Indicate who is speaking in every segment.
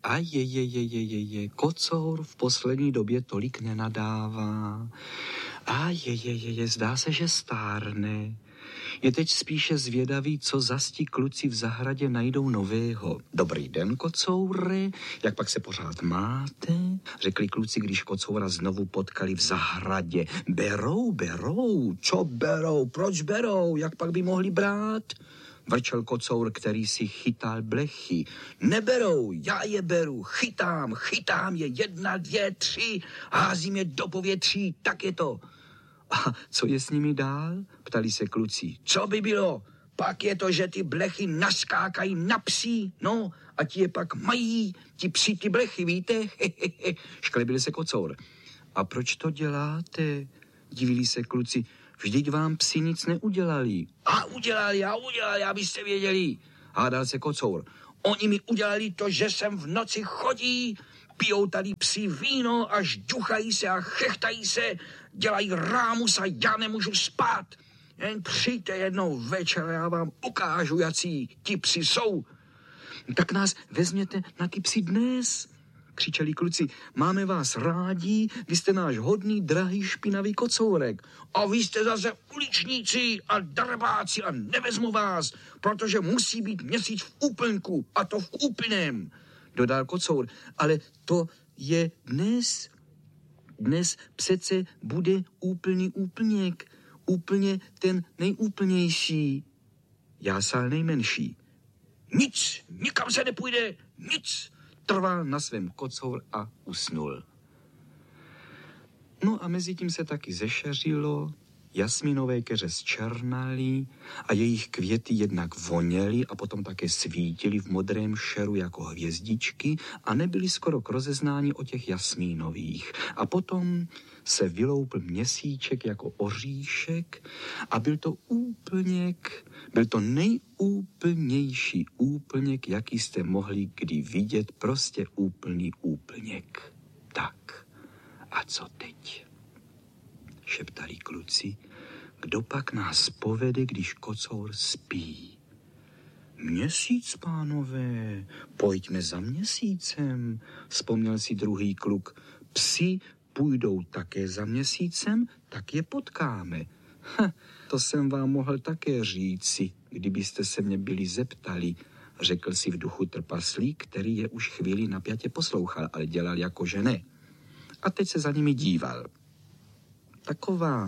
Speaker 1: A je, kocour v poslední době tolik nenadává. A je, zdá se, že stárne. Je teď spíše zvědavý, co zas ti kluci v zahradě najdou nového. Dobrý den, kocoure, jak pak se pořád máte? Řekli kluci, když kocoura znovu potkali v zahradě. Berou, čo berou, proč berou, jak pak by mohli brát? Vrčel kocour, který si chytal blechy. Neberou, já je beru, chytám je 1, 2, 3, házím je do povětří, tak je to. A co je s nimi dál? Ptali se kluci. Co by bylo? Pak je to, že ty blechy naskákají na psí, no, a ti je pak mají, ti psi ty blechy, víte? Šklebili se kocour. A proč to děláte? Divili se kluci. Vždyť vám psi nic neudělali. A udělali, abyste věděli. Hádal se kocour. Oni mi udělali to, že sem v noci chodí, pijou tady psi víno a žduchají se a chechtají se, dělají rámus a já nemůžu spát. Jen přijďte jednou večer, já vám ukážu, jací ti psi jsou. Tak nás vezměte na ty psi dnes, křičeli kluci. Máme vás rádi, vy jste náš hodný, drahý, špinavý kocourek. A vy jste zase uličníci a drbáci a nevezmu vás, protože musí být měsíc v úplňku a to v úplném, dodal kocour. Ale to je dnes. Dnes přece bude úplný úplněk. Úplně ten nejúplnější. Jásal nejmenší. Nic, nikam se nepůjde, nic. Trval na svém kocour a usnul. No a mezi tím se taky zešeřilo, jasminové keře zčernaly a jejich květy jednak voněly a potom také svítily v modrém šeru jako hvězdičky a nebyly skoro k rozeznání o těch jasmínových. A potom se vyloupl měsíček jako oříšek a byl to úplněk, byl to nejúplnější úplněk, jaký jste mohli kdy vidět, prostě úplný úplněk. Tak, a co teď? Šeptali kluci, kdo pak nás povede, když kocour spí. Měsíc, pánové, pojďme za měsícem, vzpomněl si druhý kluk. Psi půjdou také za měsícem, tak je potkáme. To jsem vám mohl také říci, kdybyste se mě byli zeptali, řekl si v duchu trpaslík, který je už chvíli napjatě poslouchal, ale dělal jako že ne. A teď se za nimi díval. Taková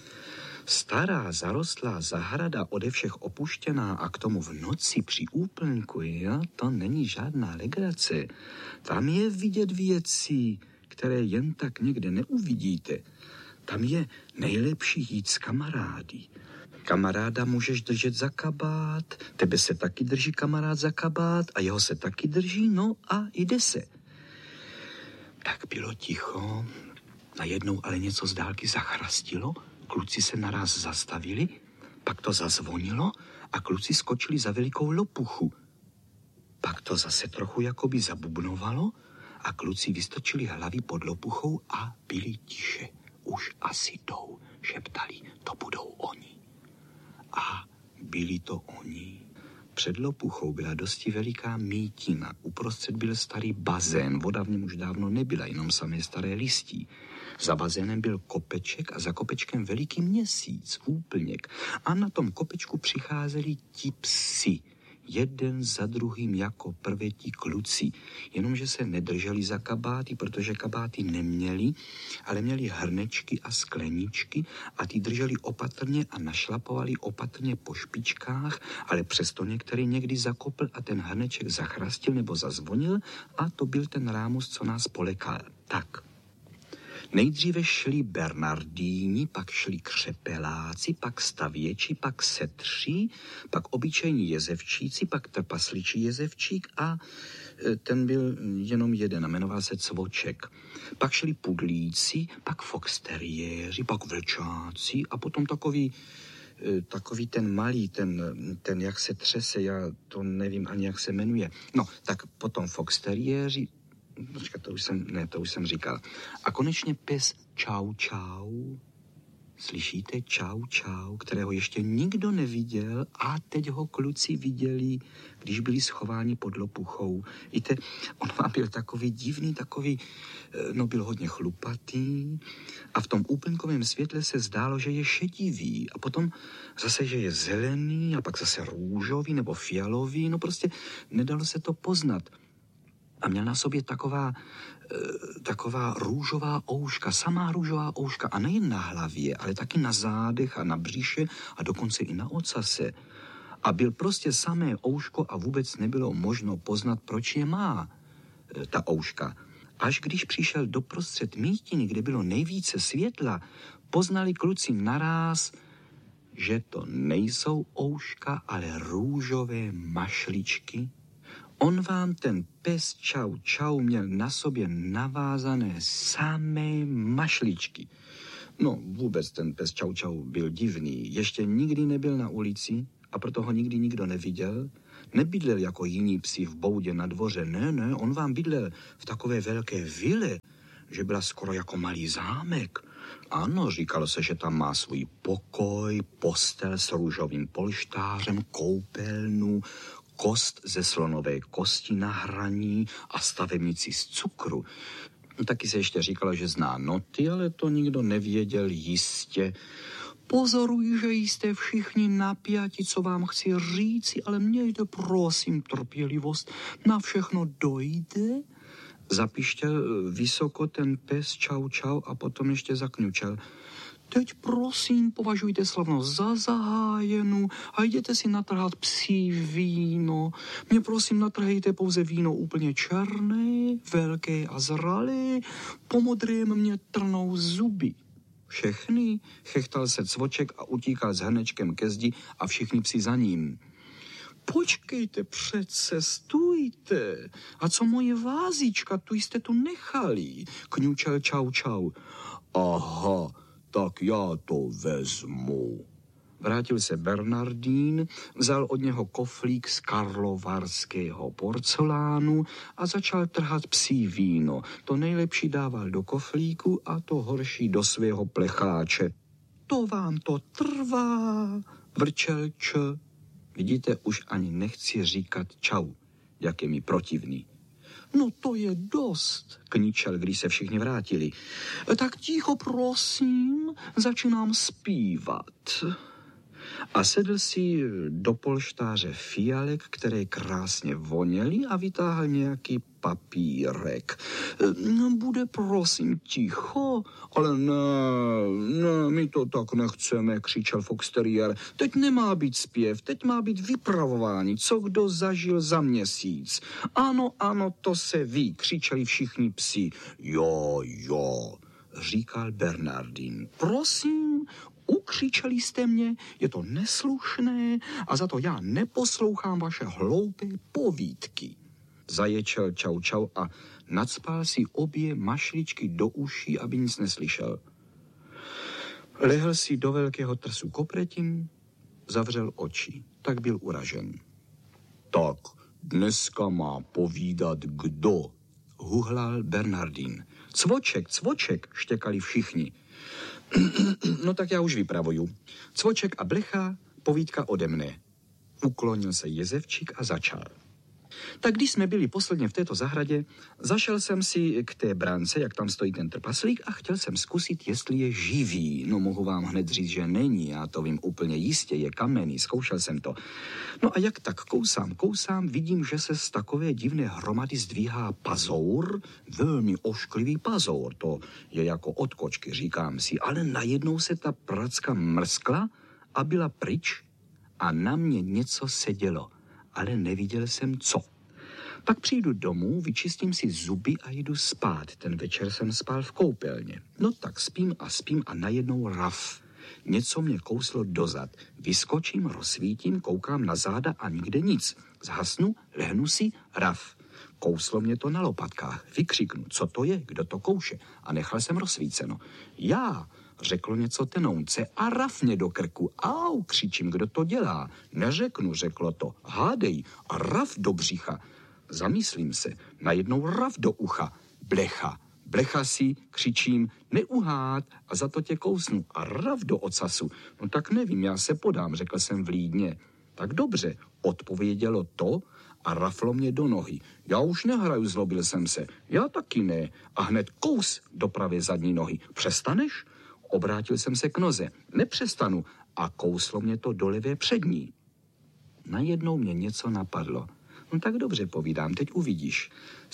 Speaker 1: stará, zarostlá zahrada, ode všech opuštěná a k tomu v noci při úplňku, jo, to není žádná legrace. Tam je vidět věci, které jen tak někde neuvidíte. Tam je nejlepší jít s kamarády. Kamaráda můžeš držet za kabát, tebe se taky drží kamarád za kabát a jeho se taky drží, no a jde se. Tak bylo ticho. Najednou ale něco z dálky zachrastilo, kluci se naraz zastavili, pak to zazvonilo a kluci skočili za velikou lopuchu. Pak to zase trochu jakoby zabubnovalo a kluci vystrčili hlavy pod lopuchou a byli tiše. Už asi jdou, šeptali, to budou oni. A byli to oni. Před lopuchou byla dosti veliká mítina. Uprostřed byl starý bazén, voda v něm už dávno nebyla, jenom samé staré listí. Za bazénem byl kopeček a za kopečkem veliký měsíc, úplněk. A na tom kopečku přicházeli ti psi. Jeden za druhým jako prvé ti kluci. Jenomže se nedrželi za kabáty, protože kabáty neměli, ale měli hrnečky a skleničky a ty drželi opatrně a našlapovali opatrně po špičkách, ale přesto některý někdy zakopl a ten hrneček zachrastil nebo zazvonil a to byl ten rámus, co nás polekal. Tak. Nejdříve šli bernardíni, pak šli křepeláci, pak stavěči, pak setři, pak obyčejní jezevčíci, pak trpasličí jezevčík a ten byl jenom jeden a jmenoval se Cvoček. Pak šli pudlíci, pak foxteriéři, pak vlčáci a potom takový ten malý, ten jak se třese, já to nevím ani jak se jmenuje. No, tak potom foxteriéři, to už jsem říkal. A konečně pes Čau Čau Slyšíte čau, čau, kterého ještě nikdo neviděl a teď ho kluci viděli, když byli schováni pod lopuchou. Víte, on vám byl takový divný, byl hodně chlupatý a v tom úplňkovém světle se zdálo, že je šedivý a potom zase, že je zelený a pak zase růžový nebo fialový, prostě nedalo se to poznat. A měl na sobě taková růžová ouška, samá růžová ouška a nejen na hlavě, ale taky na zádech a na břiše a dokonce i na ocase. A byl prostě samé ouško a vůbec nebylo možno poznat, proč je má ta ouška. Až když přišel doprostřed mítiny, kde bylo nejvíce světla, poznali kluci naráz, že to nejsou ouška, ale růžové mašličky. On vám, ten pes čau čau, měl na sobě navázané samé mašličky. No vůbec ten pes čau čau byl divný. Ještě nikdy nebyl na ulici a proto ho nikdy nikdo neviděl. Nebydlel jako jiní psi v boudě na dvoře. Ne, on vám bydlel v takové velké vile, že byla skoro jako malý zámek. Ano, říkalo se, že tam má svůj pokoj, postel s růžovým polštářem, koupelnu, kost ze slonové kosti na hraní a stavebnici z cukru. Taky se ještě říkalo, že zná noty, ale to nikdo nevěděl jistě. Pozoruji, že jste všichni napjati, co vám chci říci, ale mějte prosím trpělivost, na všechno dojde. Zapištěl vysoko ten pes čau čau a potom ještě zakňučel. Teď prosím považujte slavnost za zahájenou a jděte si natrhat psí víno. Mě prosím natrhejte pouze víno úplně černé, velké a zralé, po modrém mě trnou zuby. Všechny, chechtal se Cvoček a utíkal s hrnečkem ke zdi a všichni psi za ním. Počkejte přece, stůjte. A co moje vázíčka, tu jste tu nechali, kňučel čau čau. Aha, tak já to vezmu. Vrátil se Bernardín, vzal od něho koflík z karlovarského porcelánu a začal trhat psí víno. To nejlepší dával do koflíku a to horší do svého plecháče. To vám to trvá, vrčel Č. Vidíte, už ani nechci říkat čau, jak je mi protivný. No to je dost, kničel, když se všichni vrátili. Tak ticho prosím, začínám zpívat. A sedl si do polštáře fialek, které krásně voněly a vytáhl nějaký papírek. Bude prosím ticho, ale ne, my to tak nechceme, křičel Fox Terrier. Teď nemá být zpěv, teď má být vypravování, co kdo zažil za měsíc. Ano, to se ví, křičeli všichni psi. Jo, říkal Bernardín. Prosím, ukřičeli jste mě, je to neslušné a za to já neposlouchám vaše hloupé povídky. Zaječel čau čau a nacpal si obě mašličky do uší, aby nic neslyšel. Lehl si do velkého trsu kopretím, zavřel oči. Tak byl uražen. Tak, dneska má povídat kdo? Huhlal Bernardín. Cvoček, štěkali všichni. No tak já už vypravuju. Cvoček a Blecha, povídka ode mne. Uklonil se Jezevčík a začal. Tak když jsme byli posledně v této zahradě, zašel jsem si k té brance, jak tam stojí ten trpaslík a chtěl jsem zkusit, jestli je živý. No mohu vám hned říct, že není, já to vím úplně jistě, je kamenný, zkoušel jsem to. No a jak tak kousám, vidím, že se z takové divné hromady zdvíhá pazour, velmi ošklivý pazour, to je jako od kočky, říkám si, ale najednou se ta pracka mrskla a byla pryč a na mě něco sedělo, ale neviděl jsem co. Pak přijdu domů, vyčistím si zuby a jdu spát. Ten večer jsem spal v koupelně. No tak spím a najednou raf. Něco mě kouslo dozad. Vyskočím, rozsvítím, koukám na záda a nikde nic. Zhasnu, lehnu si, raf. Kouslo mě to na lopatkách. Vykřiknu, co to je, kdo to kouše. A nechal jsem rozsvíceno. Já, řeklo něco tenounce a raf mě do krku. Au, křičím, kdo to dělá. Neřeknu, řeklo to. Hádej, a raf do břicha. Zamyslím se, najednou raf do ucha. Blecha, blechasi, křičím, neuhát a za to tě kousnu a rav do ocasu. No tak nevím, já se podám, řekl jsem vlídně. Tak dobře, odpovědělo to a raflo mě do nohy. Já už nehraju, zlobil jsem se. Já taky ne. A hned kous do pravé zadní nohy. Přestaneš? Obrátil jsem se k noze. Nepřestanu. A kouslo mě to do levé přední. Najednou mě něco napadlo. No tak dobře, povídám, teď uvidíš.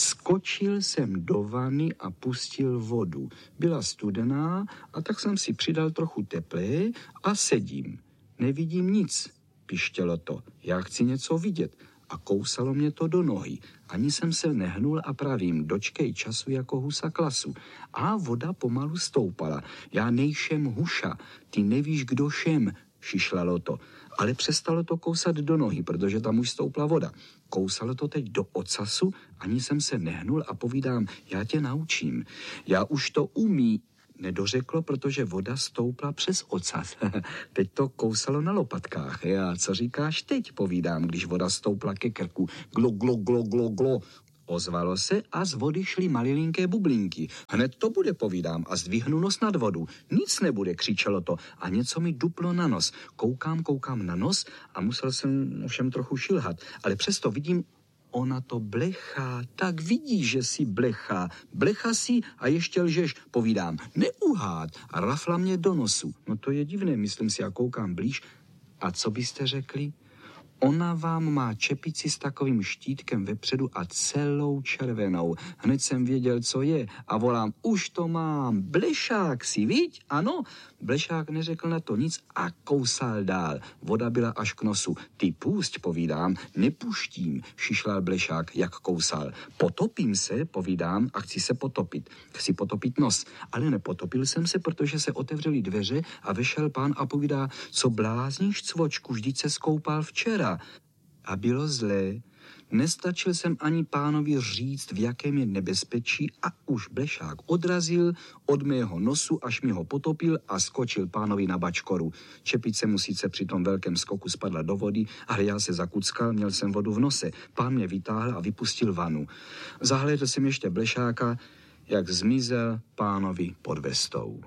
Speaker 1: Skočil jsem do vany a pustil vodu. Byla studená a tak jsem si přidal trochu teplé a sedím. Nevidím nic, pištělo to. Já chci něco vidět. A kousalo mě to do nohy. Ani jsem se nehnul a pravím, dočkej času jako husa klasu. A voda pomalu stoupala. Já nejšem huša, ty nevíš, kdo šem, šišlalo to. Ale přestalo to kousat do nohy, protože tam už stoupla voda. Kousalo to teď do ocasu, ani jsem se nehnul a povídám, já tě naučím. Já už to umí. Nedořeklo, protože voda stoupla přes ocas. Teď to kousalo na lopatkách. Já, co říkáš teď, povídám, když voda stoupla ke krku. Glo, glo, glo, glo, glo. Ozvalo se a z vody šly malilinké bublinky. Hned to bude, povídám, a zdvihnu nos nad vodu. Nic nebude, křičelo to a něco mi duplo na nos. Koukám na nos a musel jsem ovšem trochu šilhat, ale přesto vidím, ona to blechá, tak vidíš, že si blechá. Blecha si a ještě lžeš, povídám, neuhát a rafla mě do nosu. No to je divné, myslím si a koukám blíž. A co byste řekli? Ona vám má čepici s takovým štítkem vepředu a celou červenou. Hned jsem věděl, co je a volám, už to mám, blešák si, viď? Ano, blešák neřekl na to nic a kousal dál. Voda byla až k nosu. Ty pusť, povídám, nepuštím, šišlal blešák, jak kousal. Potopím se, povídám, a chci se potopit. Chci potopit nos, ale nepotopil jsem se, protože se otevřely dveře a vešel pán a povídá, co blázníš, cvočku, vždyť se skoupal včera. A bylo zlé. Nestačil jsem ani pánovi říct, v jakém je nebezpečí a už blešák odrazil od mého nosu, až mi ho potopil a skočil pánovi na bačkoru. Čepice mu sice při tom velkém skoku spadla do vody, ale já se zakuckal, měl jsem vodu v nose. Pán mě vytáhl a vypustil vanu. Zahlédl jsem ještě blešáka, jak zmizel pánovi pod vestou.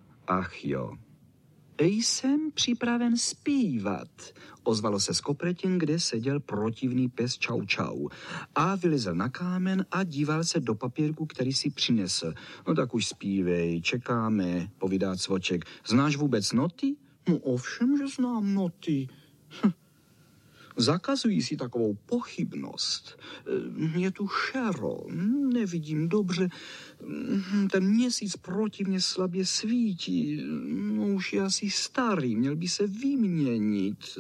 Speaker 1: Ach jo. Jsem připraven zpívat, ozvalo se z kopretin, kde seděl protivný pes Čau Čau a vylezl na kámen a díval se do papírku, který si přinesl. No tak už zpívej, čekáme, povídá Cvoček. Znáš vůbec noty? No ovšem, že znám noty. Zakazují si takovou pochybnost. Je tu šero, nevidím dobře. Ten měsíc proti mně slabě svítí. No, už je asi starý, měl by se vyměnit.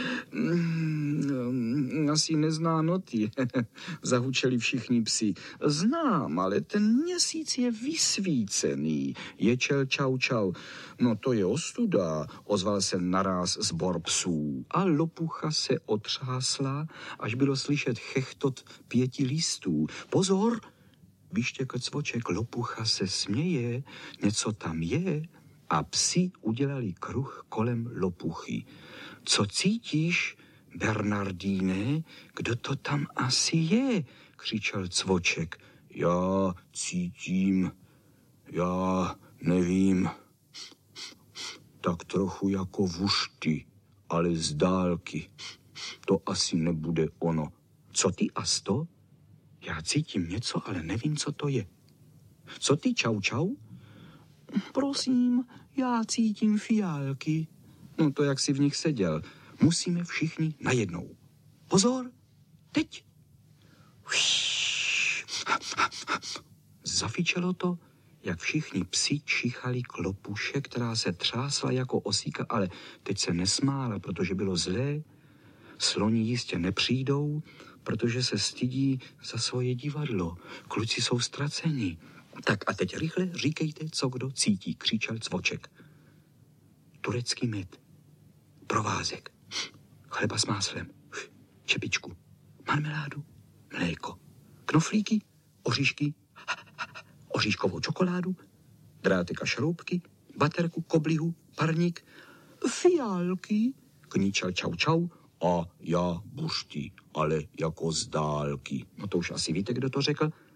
Speaker 1: Asi nezná noty, zahučeli všichni psi. Znám, ale ten měsíc je vysvícený, ječel Čau Čau. No to je ostuda, ozval se naráz sbor psů. A lopucha se otřásla, až bylo slyšet chechtot 5 listů. Pozor! Vyštěkl Cvoček, lopucha se směje, něco tam je a psi udělali kruh kolem lopuchy. Co cítíš, Bernardíne? Kdo to tam asi je? Křičel Cvoček. Já cítím, já nevím, tak trochu jako vušty, ale z dálky. To asi nebude ono. Co ty, Asto? Já cítím něco, ale nevím, co to je. Co ty, Čau Čau? Prosím, já cítím fiálky. No to, jak si v nich seděl. Musíme všichni najednou. Pozor, teď. Zafičelo to, jak všichni psi čichali k lopuše, která se třásla jako osíka, ale teď se nesmála, protože bylo zlé. Sloni jistě nepřijdou, protože se stydí za svoje divadlo. Kluci jsou ztraceni. Tak a teď rychle říkejte, co kdo cítí, křičel Cvoček. Turecký med, provázek, chleba s máslem, čepičku, marmeládu, mléko, knoflíky, oříšky, oříškovou čokoládu, drátek a šroubky, baterku, koblihu, parník, fiálky, kníčel Čau Čau, a já bušty, ale jako z dálky. No to už asi víte, kdo to řekl.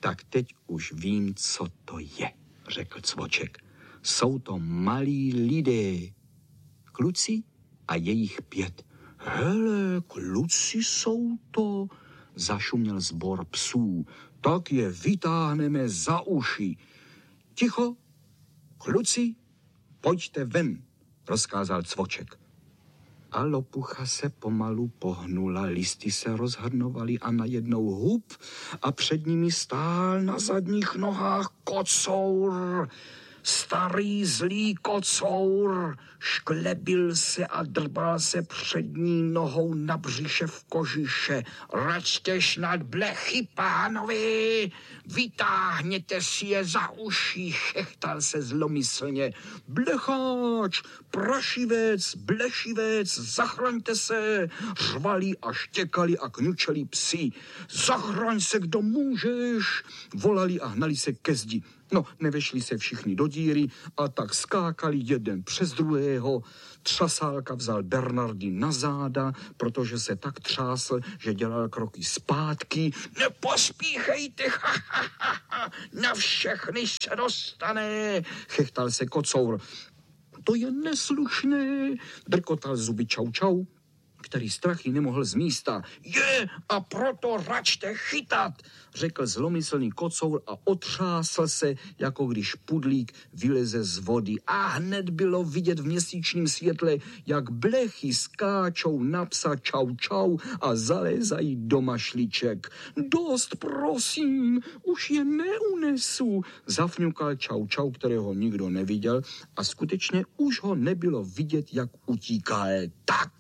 Speaker 1: Tak teď už vím, co to je, řekl Cvoček. Jsou to malí lidé, kluci a jejich 5. Hele, kluci jsou to, zašuměl sbor psů. Tak je vytáhneme za uši. Ticho, kluci, pojďte ven, rozkázal Cvoček. A lopucha se pomalu pohnula, listy se rozhrnovaly a najednou hup a před nimi stál na zadních nohách kocour. Starý zlý kocour šklebil se a drbal se přední nohou na břiše v kožiše. Račte snad blechy, pánovi, vytáhněte si je za uši, chechtal se zlomyslně. Blecháč, prašivec, blešivec, zachraňte se, řvali a štěkali a kňučeli psi. Zachraň se, kdo můžeš, volali a hnali se ke zdi. No, nevešli se všichni do díry a tak skákali jeden přes druhého. Třasálka vzal Bernardy na záda, protože se tak třásl, že dělal kroky zpátky. Nepospíchejte, na všechny se dostane, chechtal se kocour. To je neslušné, drkotal zuby Čau Čau, který strachy nemohl z místa. Je, a proto račte chytat, řekl zlomyslný kocour a otřásl se, jako když pudlík vyleze z vody. A hned bylo vidět v měsíčním světle, jak blechy skáčou na psa Čau Čau a zalézají do mašliček. Dost, prosím, už je neunesu, zafňukal Čau Čau, kterého nikdo neviděl a skutečně už ho nebylo vidět, jak utíká. Tak,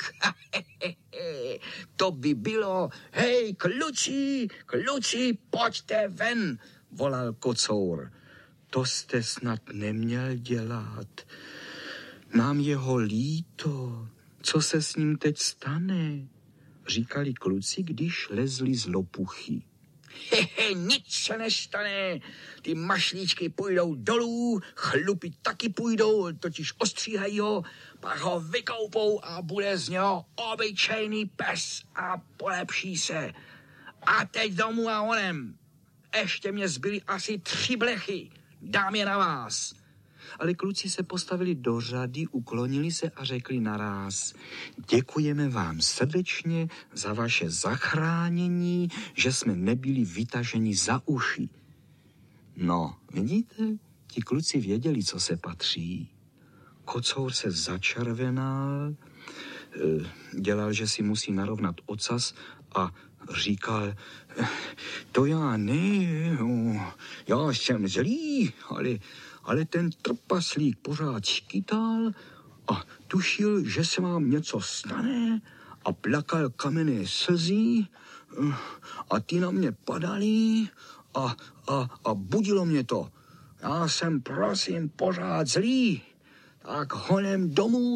Speaker 1: to by bylo, hej, kluci, pojďte ven, volal kocour. To jste snad neměl dělat. Nám je ho líto. Co se s ním teď stane? Říkali kluci, když lezli z lopuchy. Nic se nestane. Ty mašlíčky půjdou dolů, chlupy taky půjdou, totiž ostříhají ho, pak ho vykoupou a bude z něho obyčejný pes a polepší se. A teď domů a onem. Ještě mě zbyly asi 3 blechy. Dám je na vás. Ale kluci se postavili do řady, uklonili se a řekli naráz: děkujeme vám srdečně za vaše zachránění, že jsme nebyli vytaženi za uši. No, vidíte, ti kluci věděli, co se patří. Kocour se začervenal, dělal, že si musí narovnat ocas a říkal: to já ne, já jsem zlý, ale ten trpaslík pořád škytal a tušil, že se vám něco stane a plakal kamenné slzy a ty na mě padaly a budilo mě to. Já jsem, prosím, pořád zlý. Tak honem domů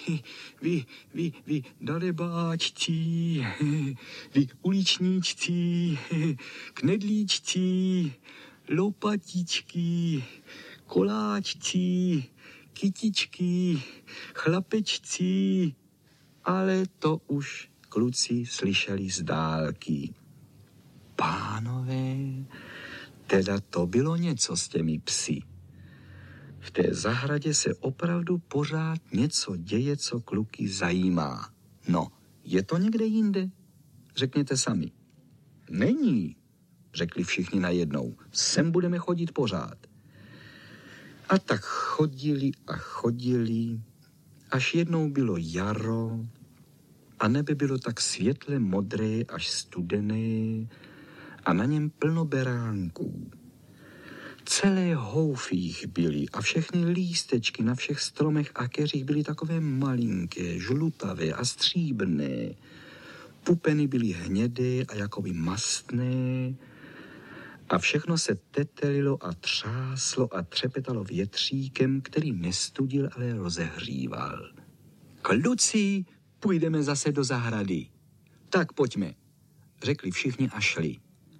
Speaker 1: vy darebáčci, vy uličníčci, knedlíčci, lopatičky, koláčci, kytičky, chlapečci, ale to už kluci slyšeli z dálky. Pánové, teda to bylo něco s těmi psy. V té zahradě se opravdu pořád něco děje, co kluky zajímá. No, je to někde jinde? Řekněte sami. Není, řekli všichni najednou. Sem budeme chodit pořád. A tak chodili a chodili, až jednou bylo jaro a nebe bylo tak světle modré až studené a na něm plno beránků. Celé houfy jich byly a všechny lístečky na všech stromech a keřích byly takové malinké, žlutavé a stříbrné. Pupeny byly hnědé a jakoby mastné a všechno se tetelilo a třáslo a třepetalo větříkem, který nestudil, ale rozehříval. Kluci, půjdeme zase do zahrady. Tak pojďme, řekli všichni a šli.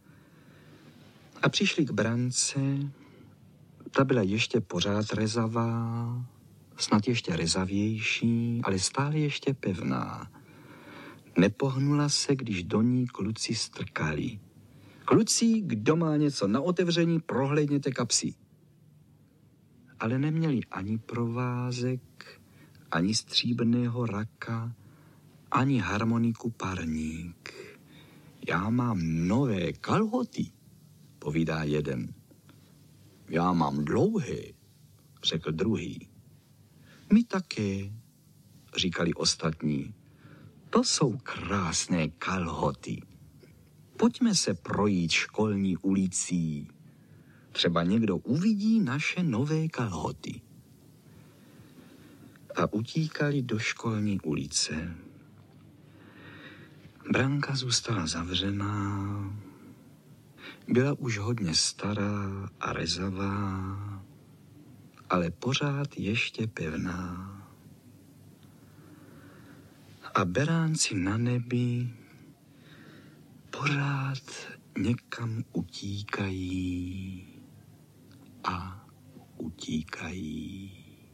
Speaker 1: A přišli k brance, ta byla ještě pořád rezavá, snad ještě rezavější, ale stále ještě pevná. Nepohnula se, když do ní kluci strkali. Kluci, kdo má něco na otevření, prohlédněte kapsy. Ale neměli ani provázek, ani stříbrného raka, ani harmoniku parník. Já mám nové kalhoty, povídá jeden. Já mám dlouhé, řekl druhý. My také, říkali ostatní. To jsou krásné kalhoty. Pojďme se projít školní ulicí. Třeba někdo uvidí naše nové kalhoty. A utíkali do školní ulice. Branka zůstala zavřená. Byla už hodně stará a rezavá, ale pořád ještě pevná. A beránci na nebi pořád někam utíkají a utíkají.